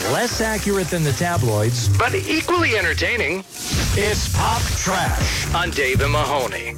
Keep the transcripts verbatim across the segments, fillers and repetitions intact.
Less accurate than the tabloids, but equally entertaining. It's Pop Trash on Dave and Mahoney.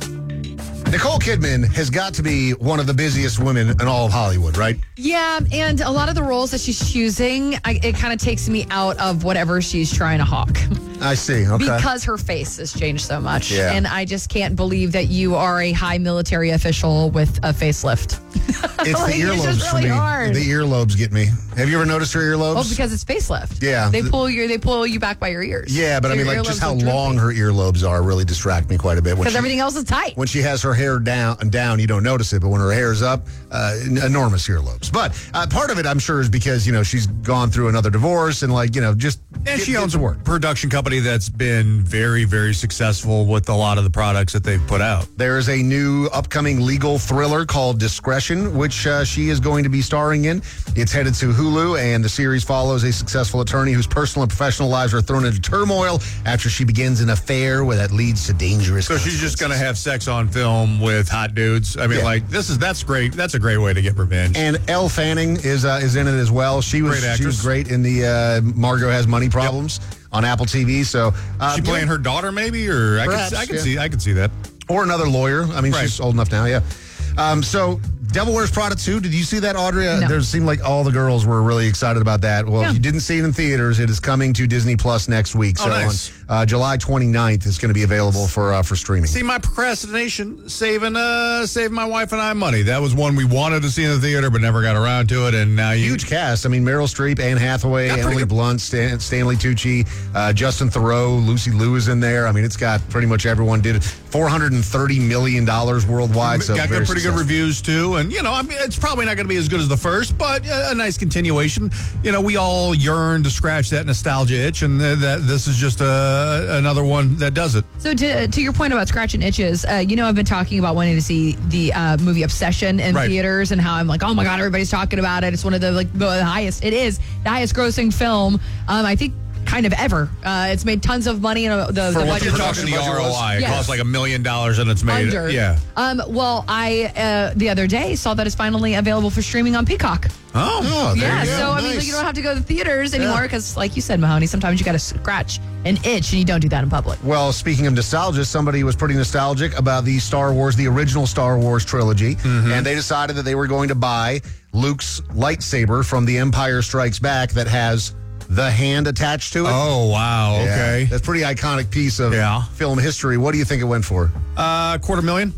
Nicole Kidman has got to be one of the busiest women in all of Hollywood, right? Yeah, and a lot of the roles that she's choosing, I, it kind of takes me out of whatever she's trying to hawk. I see, okay. Because her face has changed so much. Yeah. And I just can't believe that you are a high military official with a facelift. It's Like, the it's earlobes just for really me. hard. The earlobes get me. Have you ever noticed her earlobes? Oh, because it's facelift. Yeah. They pull your, they pull you back by your ears. Yeah, but I Your mean, like, just earlobes how look droopy. long her earlobes are really distract me quite a bit. When Because she- everything else is tight. When she has her hair down, down, you don't notice it, but when her hair's up, uh, enormous earlobes. But uh, part of it, I'm sure, is because, you know, she's gone through another divorce and, like, you know, just And get- she get owns to a work. production company that's been very, very successful with a lot of the products that they've put out. There is a new upcoming legal thriller called Discretion, which uh, she is going to be starring in. It's headed to Hulu, and the series follows a successful attorney whose personal and professional lives are thrown into turmoil after she begins an affair where that leads to dangerous So she's just going to have sex on film with hot dudes. I mean, Yeah. like, this is that's great. That's a great way to get revenge. And Elle Fanning is uh, is in it as well. She was Great she actress. was great in the uh, Margot Has Money Problems on Apple T V. So uh, she playing yeah. her daughter, maybe, or I Perhaps, can I can yeah. see I can see that. or another lawyer. I mean, Right. she's old enough now. Yeah. Um, so. Devil Wears Prada two. Did you see that, Audrey? Uh, No. There seemed like all the girls were really excited about that. Well, Yeah. if you didn't see it in theaters, it is coming to Disney Plus next week. Oh, So nice. on uh, July twenty-ninth, it's going to be available for uh, for streaming. See, my procrastination saving uh saving my wife and I money. That was one we wanted to see in the theater, but never got around to it. And now you Huge cast. I mean, Meryl Streep, Anne Hathaway, Yeah, pretty Emily good. Blunt, Stan, Stanley Tucci, uh, Justin Theroux, Lucy Liu is in there. I mean, it's got pretty much everyone. Did four hundred thirty million dollars worldwide. So got very good, pretty good successful. reviews too, and you know, I mean, it's probably not going to be as good as the first, but a, a nice continuation. You know, we all yearn to scratch that nostalgia itch, and th- that this is just uh, another one that does it. So to, to your point about scratching itches, uh, you know, I've been talking about wanting to see the uh, movie Obsession in Right. theaters and how I'm like, oh my God, everybody's talking about it. It's one of the like the highest, it is the highest grossing film, um, I think, kind of ever. Uh, it's made tons of money. And uh, the, For the what budget you're You're talking talking the budget R O I. It Yes. costs like a million dollars, and it's made. under. Yeah. Um, well, I, uh, the other day, saw that it's finally available for streaming on Peacock. Oh. Oh, there Yeah, you go. so I mean, Nice. you don't have to go to the theaters anymore because, like you said, Mahoney, sometimes you got to scratch an itch, and you don't do that in public. Well, speaking of nostalgia, somebody was pretty nostalgic about the Star Wars, the original Star Wars trilogy, Mm-hmm. and they decided that they were going to buy Luke's lightsaber from The Empire Strikes Back that has the hand attached to it. Oh wow. Yeah. Okay. That's a pretty iconic piece of Yeah. film history. What do you think it went for? Uh, quarter million.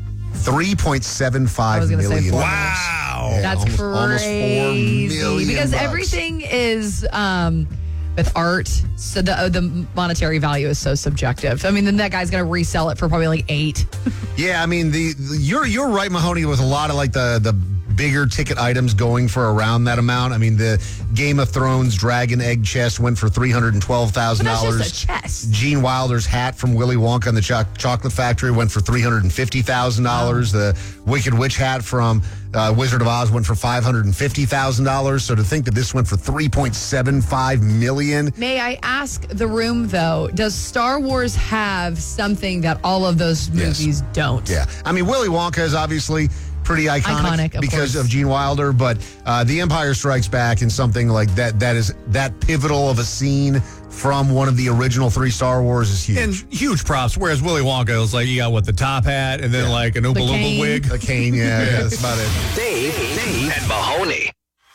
three point seven I five was gonna say million. four. Wow. Yeah, That's almost- almost four crazy million because bucks. everything is um, with art. So the uh, the monetary value is so subjective. I mean, then that guy's gonna resell it for probably like eight. Yeah, I mean the, the you're you're right, Mahoney, with a lot of like the the bigger ticket items going for around that amount. I mean, the Game of Thrones dragon egg chest went for three hundred and twelve thousand But that's dollars. just a chest. Gene Wilder's hat from Willy Wonka and the Cho- Chocolate Factory went for three hundred and fifty thousand dollars. The Wicked Witch hat from uh, Wizard of Oz went for five hundred and fifty thousand dollars. So to think that this went for three point seven five million. May I ask the room though? Does Star Wars have something that all of those Yes. movies don't? Yeah, I mean Willy Wonka is obviously pretty iconic, Iconic, of because course. of Gene Wilder, but uh, The Empire Strikes Back and something like that that is that pivotal of a scene from one of the original three Star Wars is huge. And huge props. Whereas Willy Wonka was like, you got what, the top hat, and then Yeah. like an Oompa Loompa cane. wig. a cane, yeah, yeah, that's about it. Dave, Dave, and Mahoney.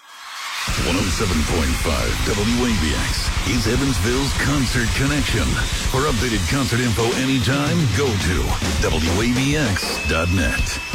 one oh seven point five W A B X is Evansville's Concert Connection. For updated concert info anytime, go to W A B X dot net.